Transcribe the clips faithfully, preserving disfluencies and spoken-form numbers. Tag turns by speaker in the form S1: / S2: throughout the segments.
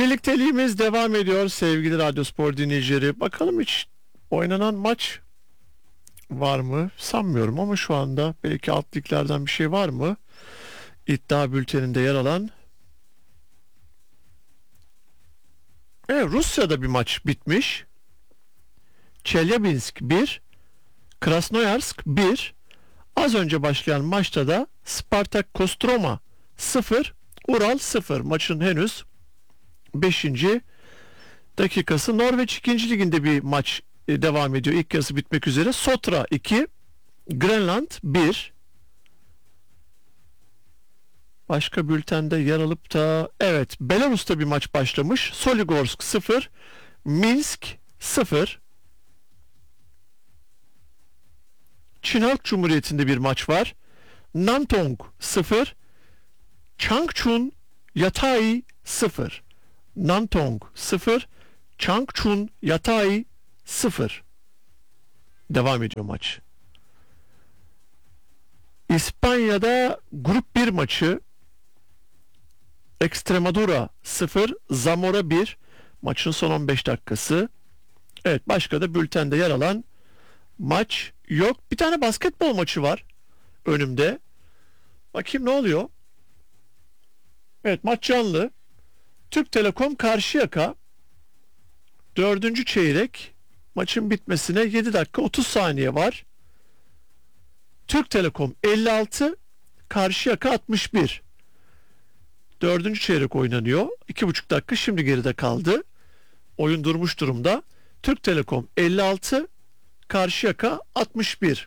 S1: Birlikteliğimiz devam ediyor sevgili Radyospor dinleyicileri. Bakalım hiç oynanan maç var mı? Sanmıyorum ama şu anda belki alt liglerden bir şey var mı? İddia bülteninde yer alan. Evet, Rusya'da bir maç bitmiş. Çelyabinsk bir, Krasnoyarsk bir. Az önce başlayan maçta da Spartak Kostroma sıfır, Ural sıfır. Maçın henüz beşinci dakikası. Norveç ikinci liginde bir maç e, devam ediyor. İlk yarısı bitmek üzere. Sotra iki, Grönland bir. Başka bültende yer alıp da evet, Belarus'ta bir maç başlamış. Soligorsk sıfır, Minsk sıfır. Çin Halk Cumhuriyeti'nde bir maç var. Nantong sıfır, Changchun Yatai sıfır. Nantong sıfır, Changchun Yatai sıfır. Devam ediyor maç. İspanya'da grup bir maçı. Extremadura sıfır, Zamora bir. Maçın son on beş dakikası. Evet, başka da bültende yer alan maç yok. Bir tane basketbol maçı var önümde. Bakayım ne oluyor? Evet, maç canlı. Türk Telekom Karşıyaka. Dördüncü çeyrek. Maçın bitmesine yedi dakika otuz saniye var. Türk Telekom elli altı, Karşıyaka altmış bir. Dördüncü çeyrek oynanıyor. iki buçuk dakika şimdi geride kaldı. Oyun durmuş durumda. Türk Telekom elli altı, Karşıyaka altmış bir.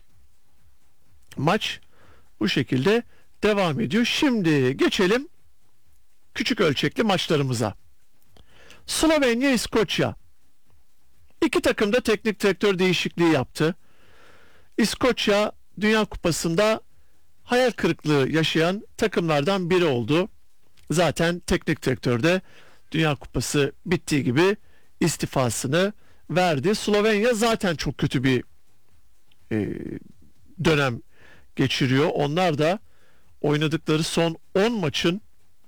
S1: Maç bu şekilde devam ediyor. Şimdi geçelim küçük ölçekli maçlarımıza. Slovenya İskoçya. İki takım da teknik direktör değişikliği yaptı. İskoçya Dünya Kupası'nda hayal kırıklığı yaşayan takımlardan biri oldu. Zaten teknik direktör de Dünya Kupası bittiği gibi istifasını verdi. Slovenya zaten çok kötü bir e, dönem geçiriyor. Onlar da oynadıkları son on maçın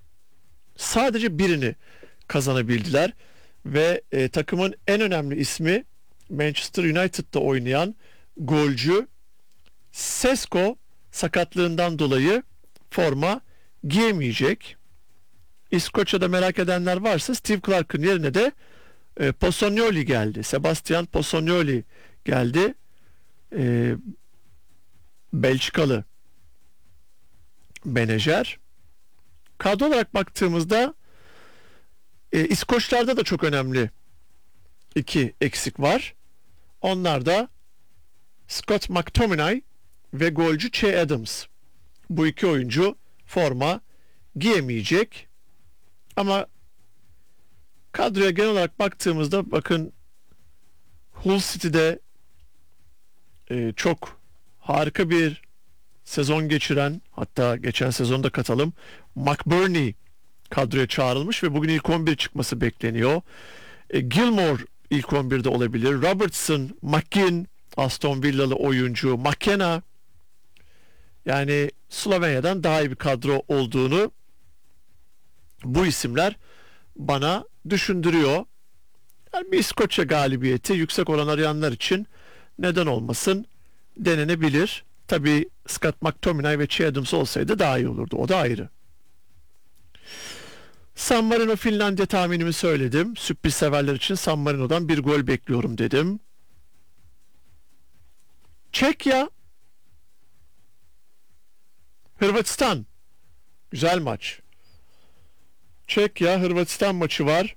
S1: sadece birini kazanabildiler ve e, takımın en önemli ismi Manchester United'da oynayan golcü Sesko sakatlığından dolayı forma giyemeyecek. İskoçya'da merak edenler varsa Steve Clark'ın yerine de e, Possonioli geldi. Sebastian Possonioli geldi. E, Belçikalı menajer. Kadro olarak baktığımızda e, İskoçlarda da çok önemli iki eksik var. Onlar da Scott McTominay ve golcü Che Adams. Bu iki oyuncu forma giyemeyecek. Ama kadroya genel olarak baktığımızda bakın, Hull City'de e, çok harika bir sezon geçiren, hatta geçen sezonda katalım, McBurney kadroya çağrılmış ve bugün ilk on bir çıkması bekleniyor. E, Gilmore ilk on birde olabilir. Robertson, McGinn, Aston Villalı oyuncu, McKenna, yani Slovenya'dan daha iyi bir kadro olduğunu bu isimler bana düşündürüyor. Yani bir İskoçya galibiyeti yüksek oran arayanlar için neden olmasın denenebilir. Tabii Scott McTominay ve Che Adams olsaydı daha iyi olurdu. O da ayrı. San Marino Finlandiya tahminimi söyledim. Sürpriz severler için San Marino'dan bir gol bekliyorum dedim. Çekya Hırvatistan. Güzel maç. Çekya Hırvatistan maçı var.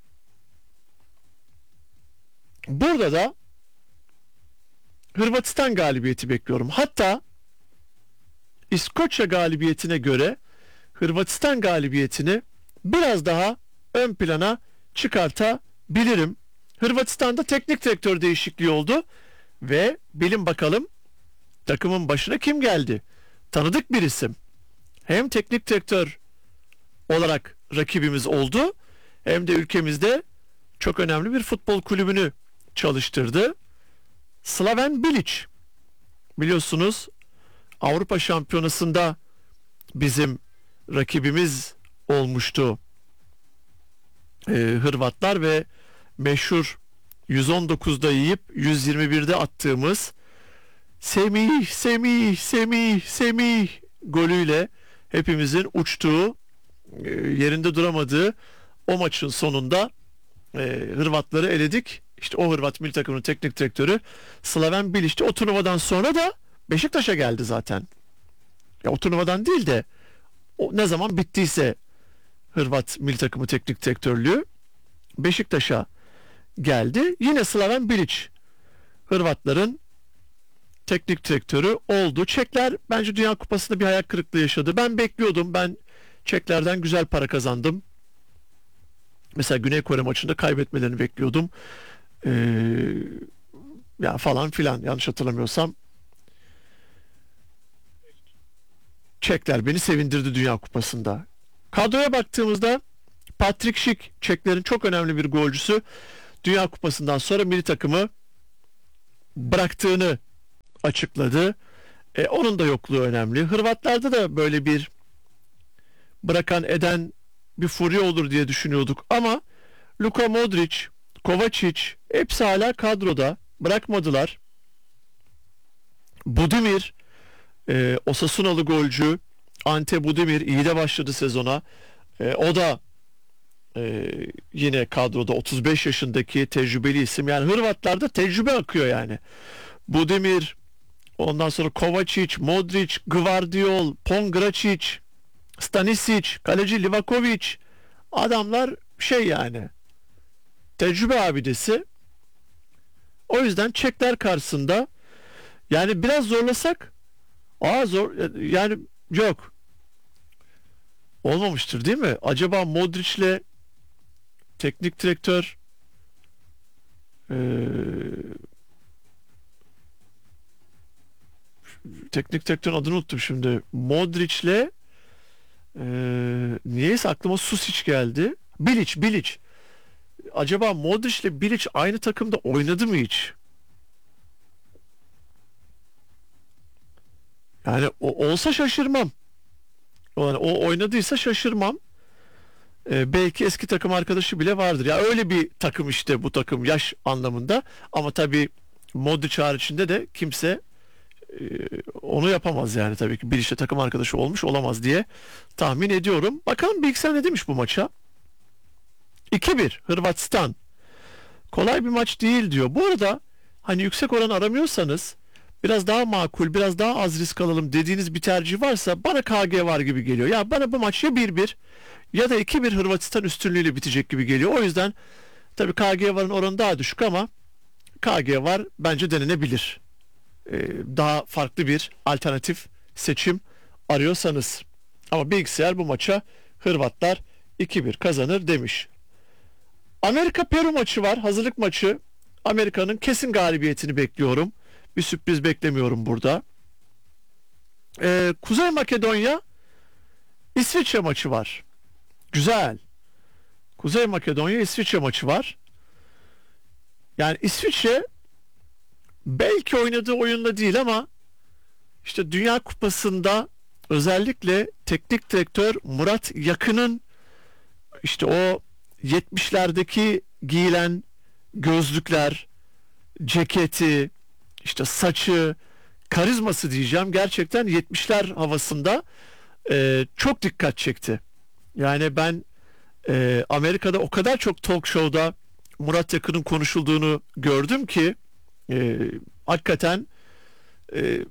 S1: Burada da Hırvatistan galibiyeti bekliyorum. Hatta İskoçya galibiyetine göre Hırvatistan galibiyetini biraz daha ön plana çıkartabilirim. Hırvatistan'da teknik direktör değişikliği oldu ve bilin bakalım takımın başına kim geldi? Tanıdık bir isim. Hem teknik direktör olarak rakibimiz oldu, hem de ülkemizde çok önemli bir futbol kulübünü çalıştırdı. Slaven Bilic, biliyorsunuz Avrupa Şampiyonası'nda bizim rakibimiz olmuştu. e, Hırvatlar ve meşhur yüz on dokuzda yiyip yüz yirmi birde attığımız Semih, Semih, Semih, Semih golüyle hepimizin uçtuğu, e, yerinde duramadığı o maçın sonunda e, Hırvatları eledik. İşte o Hırvat milli takımının teknik direktörü Slaven Bilic. O turnuvadan sonra da Beşiktaş'a geldi zaten. Ya o turnuvadan değil de o ne zaman bittiyse Hırvat milli takımı teknik direktörlüğü Beşiktaş'a geldi. Yine Slaven Bilic Hırvatların teknik direktörü oldu. Çekler bence Dünya Kupası'nda bir hayal kırıklığı yaşadı. Ben bekliyordum. Ben Çeklerden güzel para kazandım. Mesela Güney Kore maçında kaybetmelerini bekliyordum. Ee, ya falan filan, yanlış hatırlamıyorsam. Çekler beni sevindirdi Dünya Kupası'nda. Kadroya baktığımızda Patrick Schick, Çeklerin çok önemli bir golcüsü, Dünya Kupası'ndan sonra milli takımı bıraktığını açıkladı. E, onun da yokluğu önemli. Hırvatlarda da böyle bir bırakan eden bir furya olur diye düşünüyorduk ama Luka Modric, Kovacic hepsi hala kadroda, bırakmadılar. Budimir, e, Osasunalı golcü Ante Budimir iyi de başladı sezona. E, o da e, yine kadroda, otuz beş yaşındaki tecrübeli isim. Yani Hırvatlarda tecrübe akıyor yani. Budimir, ondan sonra Kovacic, Modric, Gvardiol, Pongracic, Stanisic, kaleci Livakovic, adamlar şey yani tecrübe abidesi. O yüzden Çekler karşısında yani biraz zorlasak, aa zor yani, yok olmamıştır değil mi? Acaba Modric'le teknik direktör ee, teknik direktörün adını unuttum şimdi. Modric'le ee, niyeyse aklıma Susic geldi. Bilic, Bilic. Acaba Modric'le Bilic aynı takımda oynadı mı hiç? Yani o, olsa şaşırmam. Yani o oynadıysa şaşırmam. Ee, belki eski takım arkadaşı bile vardır. Ya öyle bir takım işte bu takım, yaş anlamında. Ama tabii Modric haricinde de kimse e, onu yapamaz yani, tabii ki. Bilic'le takım arkadaşı olmuş olamaz diye tahmin ediyorum. Bakalım bilgisayar ne demiş bu maça? iki bir Hırvatistan. Kolay bir maç değil diyor. Bu arada hani yüksek oran aramıyorsanız, biraz daha makul, biraz daha az risk alalım dediğiniz bir tercih varsa, bana K G var gibi geliyor. Ya bana bu maç ya bir bir ya da iki bir Hırvatistan üstünlüğüyle bitecek gibi geliyor. O yüzden tabii K G varın oranı daha düşük ama K G var bence denenebilir. Ee, daha farklı bir alternatif seçim arıyorsanız. Ama bilgisayar bu maça Hırvatlar iki bir kazanır demiş. Amerika Peru maçı var, hazırlık maçı. Amerika'nın kesin galibiyetini bekliyorum. Bir sürpriz beklemiyorum burada. Ee, Kuzey Makedonya İsviçre maçı var. Güzel. Kuzey Makedonya İsviçre maçı var. Yani İsviçre belki oynadığı oyunda değil ama işte Dünya Kupası'nda özellikle teknik direktör Murat Yakın'ın işte o yetmişlerdeki giyilen gözlükler, ceketi, işte saçı, karizması diyeceğim, gerçekten yetmişler havasında e, çok dikkat çekti. Yani ben e, Amerika'da o kadar çok talk show'da Murat Yakın'ın konuşulduğunu gördüm ki e, hakikaten e,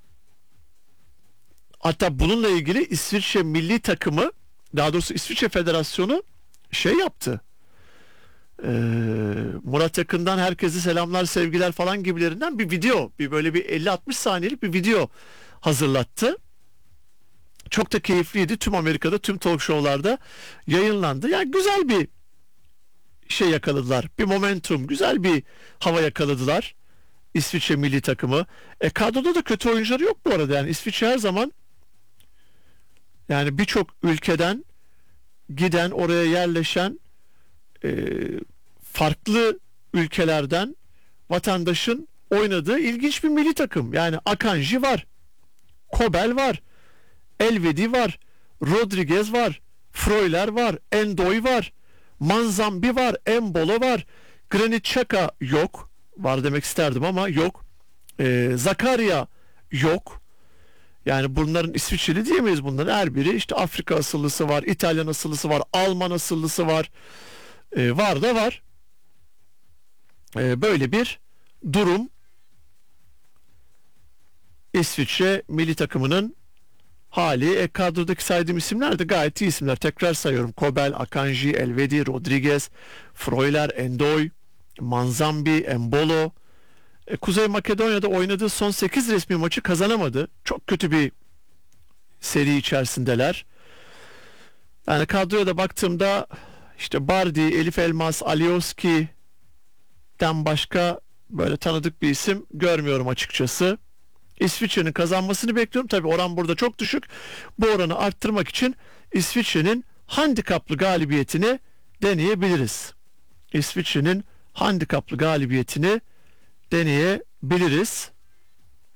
S1: hatta bununla ilgili İsviçre milli takımı, daha doğrusu İsviçre Federasyonu şey yaptı. Ee, Murat Yakın'dan herkese selamlar, sevgiler falan gibilerinden bir video, bir böyle bir elli altmış saniyelik bir video hazırlattı. Çok da keyifliydi. Tüm Amerika'da, tüm talk show'larda yayınlandı. Yani güzel bir şey yakaladılar. Bir momentum, güzel bir hava yakaladılar İsviçre milli takımı. E kadroda da kötü oyuncuları yok bu arada. Yani İsviçre her zaman, yani birçok ülkeden giden, oraya yerleşen e, farklı ülkelerden vatandaşın oynadığı ilginç bir milli takım. Yani Akanji var, Kobel var, Elvedi var, Rodriguez var, Freuler var, Endoy var, Manzambi var, Embolo var, Granit Xhaka yok. Var demek isterdim ama yok. Ee, Zakaria yok. Yani bunların İsviçreli diyemeyiz bunların. Her biri işte Afrika asıllısı var, İtalyan asıllısı var, Alman asıllısı var. Ee, var da var. Ee, böyle bir durum. İsviçre milli takımının hali. E, kadrodaki saydığım isimler de gayet iyi isimler. Tekrar sayıyorum. Kobel, Akanji, Elvedi, Rodriguez, Freuler, Endoy, Manzambi, Embolo. E, Kuzey Makedonya'da oynadığı son sekiz resmi maçı kazanamadı. Çok kötü bir seri içerisindeler. Yani kadroya da baktığımda işte Bardi, Elif Elmas, Alioski'den başka böyle tanıdık bir isim görmüyorum açıkçası. İsviçre'nin kazanmasını bekliyorum. Tabii oran burada çok düşük. Bu oranı arttırmak için İsviçre'nin handikaplı galibiyetini deneyebiliriz. İsviçre'nin handikaplı galibiyetini deneyebiliriz.